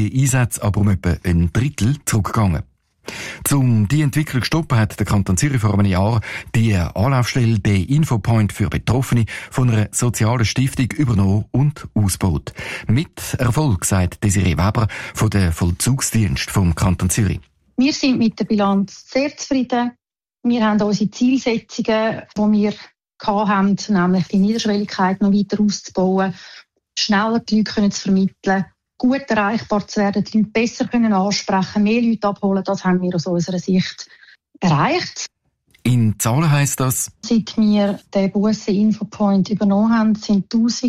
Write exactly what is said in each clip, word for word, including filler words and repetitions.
die Einsätze aber um etwa ein Drittel zurückgegangen. Um die Entwicklung zu stoppen, hat der Kanton Zürich vor einem Jahr die Anlaufstelle, den Infopoint für Betroffene, von einer sozialen Stiftung übernommen und ausgebaut. Mit Erfolg, sagt Desiree Weber von der Vollzugsdienst vom Kanton Zürich. Wir sind mit der Bilanz sehr zufrieden. Wir haben unsere Zielsetzungen, die wir hatten, nämlich die Niederschwelligkeit noch weiter auszubauen, schneller die Leute zu vermitteln, gut erreichbar zu werden, die Leute besser können ansprechen, mehr Leute abholen, das haben wir aus unserer Sicht erreicht. In Zahlen heisst das? Seit wir den Bussen-Infopoint übernommen haben, sind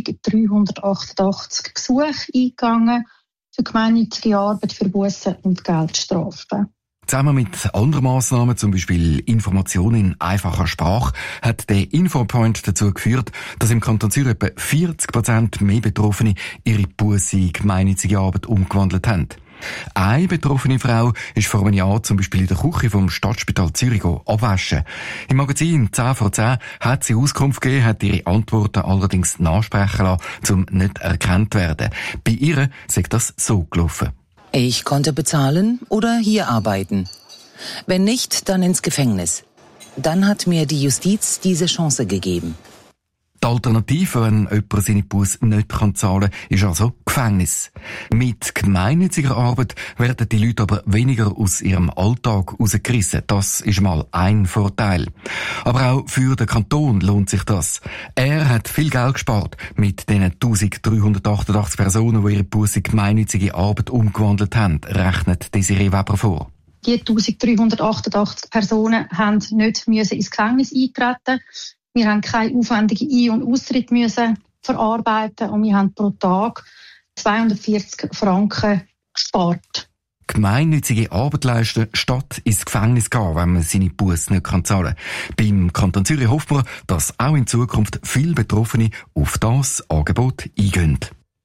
eintausenddreihundertachtundachtzig Gesuche eingegangen für gemeinnützige Arbeit, für Bussen und Geldstrafen. Zusammen mit anderen Massnahmen, zum Beispiel Informationen in einfacher Sprache, hat der Infopoint dazu geführt, dass im Kanton Zürich etwa vierzig Prozent mehr Betroffene ihre Busse in gemeinnützige Arbeit umgewandelt haben. Eine betroffene Frau ist vor einem Jahr zum Beispiel in der Küche vom Stadtspital Zürich abwaschen. Im Magazin zehn vor zehn hat sie Auskunft gegeben, hat ihre Antworten allerdings nachsprechen lassen, um nicht erkannt zu werden. Bei ihr sei das so gelaufen. Ich konnte bezahlen oder hier arbeiten. Wenn nicht, dann ins Gefängnis. Dann hat mir die Justiz diese Chance gegeben. Die Alternative, wenn jemand seine Busse nicht zahlen kann, ist also Gefängnis. Mit gemeinnütziger Arbeit werden die Leute aber weniger aus ihrem Alltag rausgerissen. Das ist mal ein Vorteil. Aber auch für den Kanton lohnt sich das. Er hat viel Geld gespart mit den eintausenddreihundertachtundachtzig Personen, die ihre Busse in gemeinnützige Arbeit umgewandelt haben, rechnet Desiree Weber vor. Die eintausenddreihundertachtundachtzig Personen haben nicht ins Gefängnis eintreten. Wir haben keine aufwendigen Ein- und Austritt müssen verarbeiten und wir haben pro Tag zweihundertvierzig Franken gespart. Gemeinnützige Arbeit leisten, statt ins Gefängnis gehen, wenn man seine Busse nicht zahlen kann. Beim Kanton Zürich hofft man, dass auch in Zukunft viele Betroffene auf das Angebot eingehen.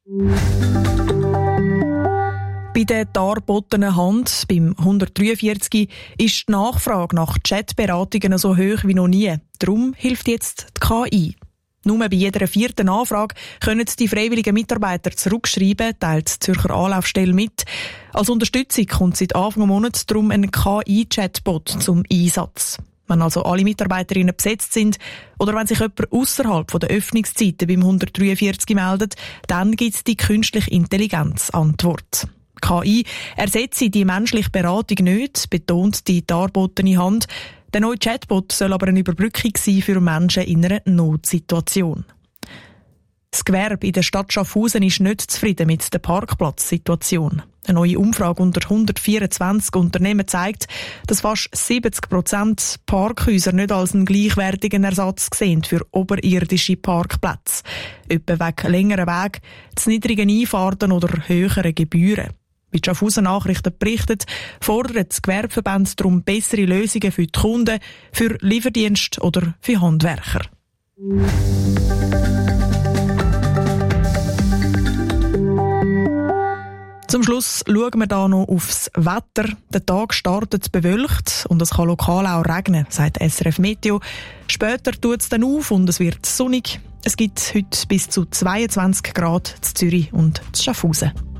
Bei der darbotenen Hand, beim hundertdreiundvierzig, ist die Nachfrage nach Chatberatungen so hoch wie noch nie. Darum hilft jetzt die K I. Nur bei jeder vierten Anfrage können die freiwilligen Mitarbeiter zurückschreiben, teilt die Zürcher Anlaufstelle mit. Als Unterstützung kommt seit Anfang Monat darum ein K I-Chatbot zum Einsatz. Wenn also alle Mitarbeiterinnen besetzt sind oder wenn sich jemand ausserhalb der Öffnungszeiten beim hundertdreiundvierzig meldet, dann gibt es die künstliche Intelligenz-Antwort. K I ersetze die menschliche Beratung nicht, betont die darbotene Hand. Der neue Chatbot soll aber eine Überbrückung sein für Menschen in einer Notsituation. Das Gewerbe in der Stadt Schaffhausen ist nicht zufrieden mit der Parkplatzsituation. Eine neue Umfrage unter hundertvierundzwanzig Unternehmen zeigt, dass fast siebzig Prozent Parkhäuser nicht als einen gleichwertigen Ersatz sehen für oberirdische Parkplätze. Etwa wegen längeren Wegen, zu niedrigen Einfahrten oder höheren Gebühren. Wie die Schaffhausen Nachrichten berichtet, fordern die Gewerbeverbände darum bessere Lösungen für die Kunden, für Lieferdienste oder für Handwerker. Zum Schluss schauen wir da noch aufs Wetter. Der Tag startet bewölkt und es kann lokal auch regnen, sagt S R F Meteo. Später tut es dann auf und es wird sonnig. Es gibt heute bis zu zweiundzwanzig Grad in Zürich und in Schaffhausen.